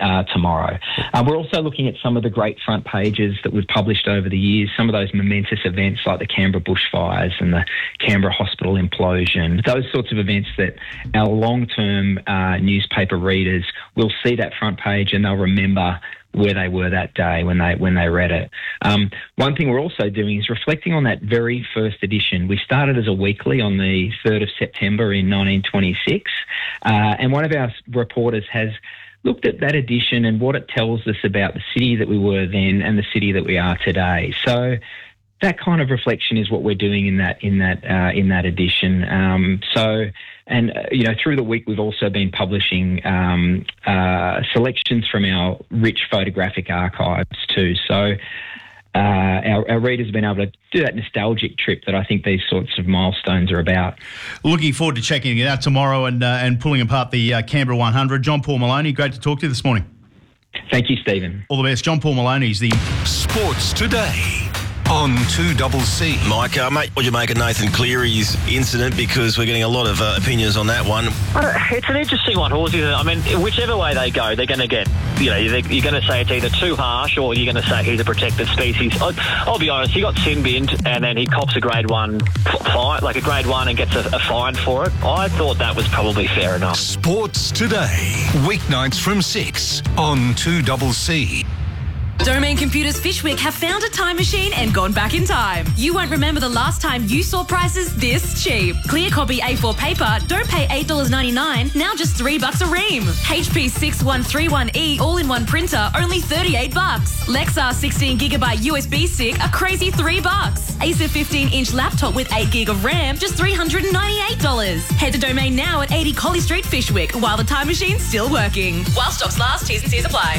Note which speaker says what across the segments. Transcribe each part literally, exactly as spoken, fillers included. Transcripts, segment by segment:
Speaker 1: uh, tomorrow. Uh, we're also looking at some of the great front pages that we've published over the years, some of those momentous events like the Canberra bushfires and the Canberra hospital implosion, those sorts of events that our long-term uh, newspaper readers will see that front page and they'll remember where they were that day when they when they read it. Um, one thing we're also doing is reflecting on that very first edition. We started as a weekly on the third of September in nineteen twenty-six, uh, and one of our reporters has looked at that edition and what it tells us about the city that we were then and the city that we are today. So that kind of reflection is what we're doing in that in that uh, in that edition. Um, so, and uh, you know, through the week we've also been publishing um, uh, selections from our rich photographic archives too. So, uh, our, our readers have been able to do that nostalgic trip that I think these sorts of milestones are about.
Speaker 2: Looking forward to checking it out tomorrow and uh, and pulling apart the uh, Canberra one hundred. John Paul Maloney, great to talk to you this morning.
Speaker 1: Thank you, Stephen.
Speaker 2: All the best. John Paul Maloney is the
Speaker 3: Sports Today on two C C.
Speaker 4: Mike, uh, mate, what do you make of Nathan Cleary's incident? Because we're getting a lot of uh, opinions on that one.
Speaker 5: It's an interesting one, Horsey. I mean, whichever way they go, they're going to get, you know, you're going to say it's either too harsh or you're going to say he's a protected species. I'll, I'll be honest, he got sin binned and then he cops a grade one fine, like a grade one, and gets a, a fine for it. I thought that was probably fair enough.
Speaker 3: Sports Today, weeknights from six on two C C.
Speaker 6: Domain Computers Fishwick have found a time machine and gone back in time. You won't remember the last time you saw prices this cheap. Clear copy A four paper, don't pay eight dollars ninety-nine, now just three bucks a ream. H P six one three one E all-in-one printer, only thirty-eight bucks. Lexar sixteen gigabyte U S B stick, a crazy three bucks. Acer fifteen inch laptop with eight gig of RAM, just three hundred ninety-eight dollars. Head to Domain now at eighty Collie Street, Fishwick, while the time machine's still working. While stocks last, T's and C's apply.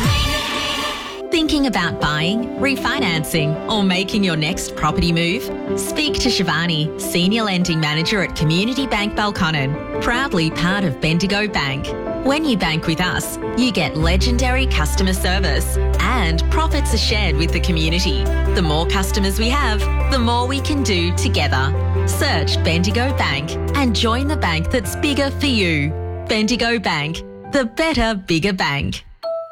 Speaker 7: Thinking about buying, refinancing, or making your next property move? Speak to Shivani, Senior Lending Manager at Community Bank Balconnen, proudly part of Bendigo Bank. When you bank with us, you get legendary customer service and profits are shared with the community. The more customers we have, the more we can do together. Search Bendigo Bank and join the bank that's bigger for you. Bendigo Bank, the better, bigger bank.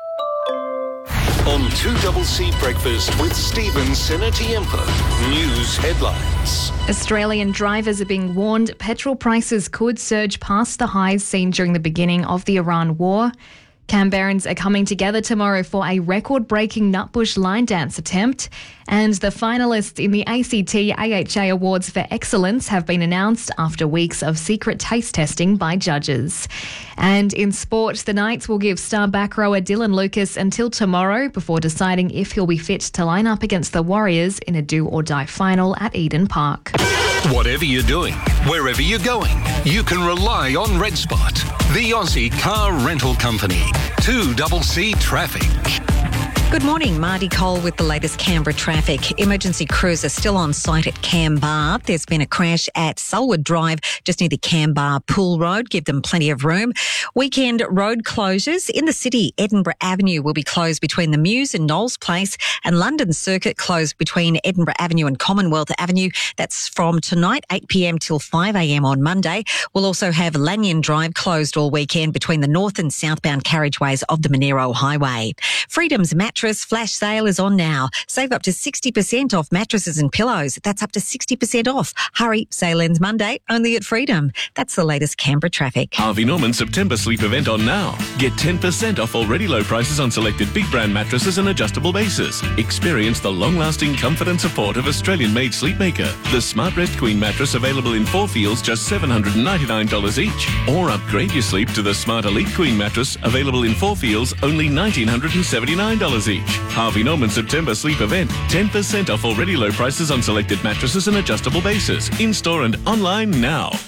Speaker 3: On two C C Breakfast with Stephen Senatiempo. News headlines.
Speaker 8: Australian drivers are being warned petrol prices could surge past the highs seen during the beginning of the Iran war. Canberrans are coming together tomorrow for a record-breaking Nutbush line dance attempt. And the finalists in the A C T A H A Awards for Excellence have been announced after weeks of secret taste testing by judges. And in sport, the Knights will give star back rower Dylan Lucas until tomorrow before deciding if he'll be fit to line up against the Warriors in a do-or-die final at Eden Park.
Speaker 3: Whatever you're doing, wherever you're going, you can rely on RedSpot, the Aussie car rental company. two C C Traffic.
Speaker 9: Good morning, Marty Cole with the latest Canberra traffic. Emergency crews are still on site at Canbar. There's been a crash at Sulwood Drive, just near the Canbar Pool Road. Give them plenty of room. Weekend road closures in the city. Edinburgh Avenue will be closed between the Mews and Knowles Place, and London Circuit closed between Edinburgh Avenue and Commonwealth Avenue. That's from tonight, eight p.m. till five a.m. on Monday. We'll also have Lanyon Drive closed all weekend between the north and southbound carriageways of the Monero Highway. Freedom's mattress flash sale is on now. Save up to sixty percent off mattresses and pillows. That's up to sixty percent off. Hurry, sale ends Monday, only at Freedom. That's the latest Canberra traffic.
Speaker 10: Harvey Norman September sleep event on now. Get ten percent off already low prices on selected big brand mattresses and adjustable bases. Experience the long-lasting comfort and support of Australian-made Sleepmaker. The Smart Rest Queen mattress available in four feels just seven hundred ninety-nine dollars each. Or upgrade your sleep to the Smart Elite Queen mattress available in four feels only one thousand nine hundred seventy-nine dollars each. Harvey Norman September sleep event. ten percent off already low prices on selected mattresses and adjustable bases. In-store and online now.